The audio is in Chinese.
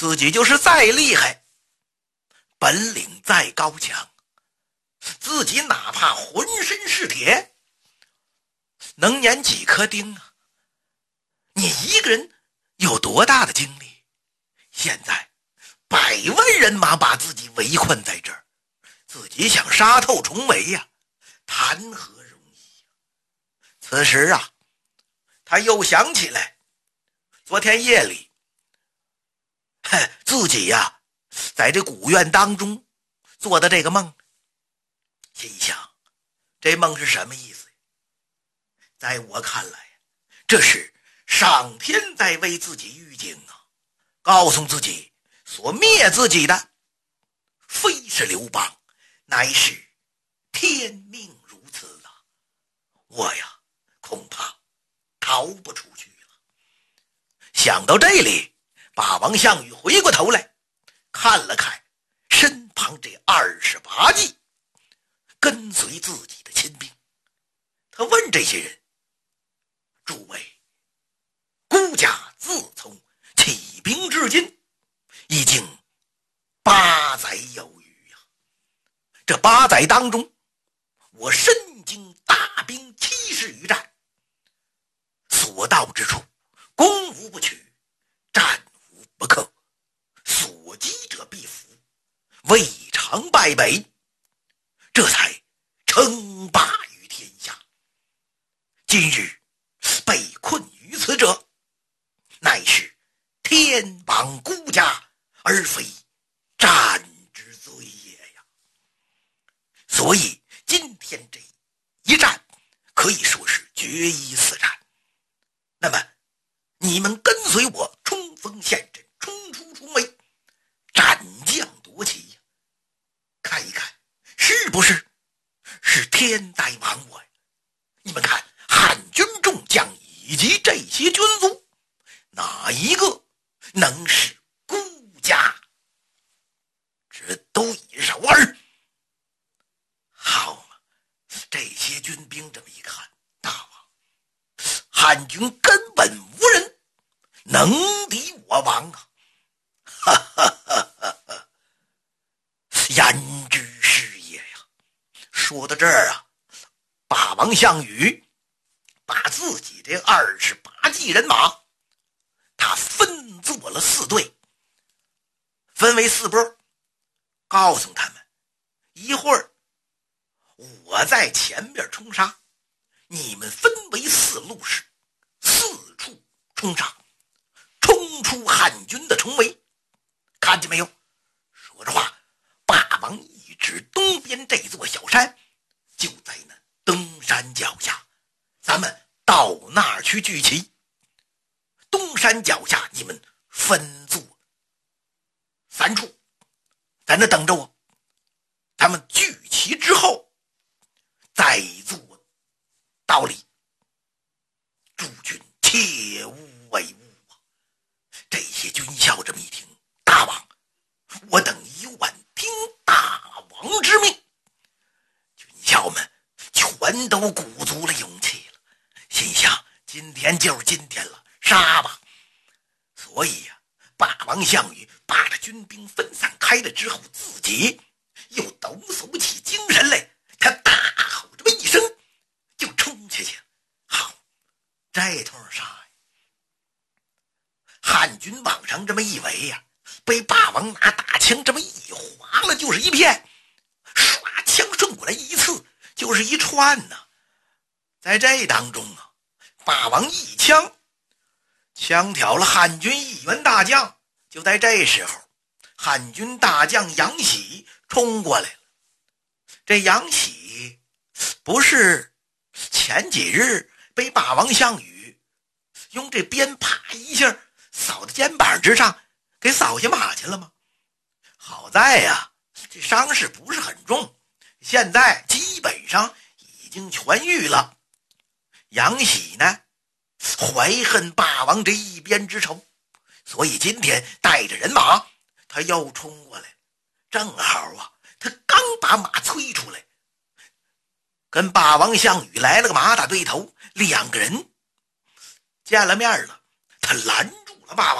自己就是再厉害，本领再高强，自己哪怕浑身是铁，能碾几颗钉啊？你一个人有多大的精力？现在100万人马把自己围困在这儿，自己想杀透重围呀，谈何容易呀！此时啊，他又想起来昨天夜里自己呀在这古院当中做的这个梦，心想这梦是什么意思？在我看来，这是上天在为自己预警啊，告诉自己所灭自己的非是刘邦，乃是天命如此啊！我呀恐怕逃不出去了。想到这里，霸王项羽回过头来看了看身旁这28骑跟随自己的亲兵，他问这些人：诸位，孤家自从起兵至今已经8载有余呀。这8载当中，我身经大兵70余战，所到之处攻无不取，战无不克，所击者必服，未尝败北，这才称霸于天下。今日被困于此者，乃是天亡孤家，而非战之罪也呀。所以今天这一战可以说是决一死战。那么你们跟随我冲锋陷阵，冲出重围，斩将夺旗呀，看一看是不是天在亡我呀？你们看汉军众将以及这些军卒，哪一个能使孤家之对手儿？好嘛，这些军兵这么一看，大王，汉军根本无人能敌我王啊！哈哈哈哈哈！焉知是也呀！说到这儿啊，霸王项羽把自己这28骑人马，他分作了4队，分为4波，告诉他们一会儿我在前面冲杀，你们分为4路士，四处冲杀，冲出汉军的重围。看见没有？说着话，霸王一指东边这座小山，就在那东山脚下，咱们到那儿去聚齐。东山脚下你们分作3处，在那等着我。咱们聚齐之后再做道理，诸君切勿违误啊！这些军校这么一听，大王，我等一万听大王之命。军校们全都鼓足了勇气了，心想今天就是今天了，杀吧！所以呀，霸王项羽把这军兵分散开了之后，自己又抖擞起精神来，他大吼这么一声，就冲下去。好，这通杀呀！汉军往上这么一围呀，被霸王拿大枪这么一划了就是一片，刷枪顺过来一刺就是一串呐。在这当中啊，霸王一枪枪挑了汉军一员大将。就在这时候，汉军大将杨喜冲过来了。这杨喜不是前几日被霸王项羽用这鞭啪一下扫到肩膀之上给扫下马去了吗？好在呀，这伤势不是很重，现在基本上已经痊愈了。杨喜呢，怀恨霸王这一鞭之仇，所以今天带着人马他又冲过来。正好啊，他刚把马催出来，跟霸王项羽来了个马打对头，2个人见了面了，他拦住了霸王。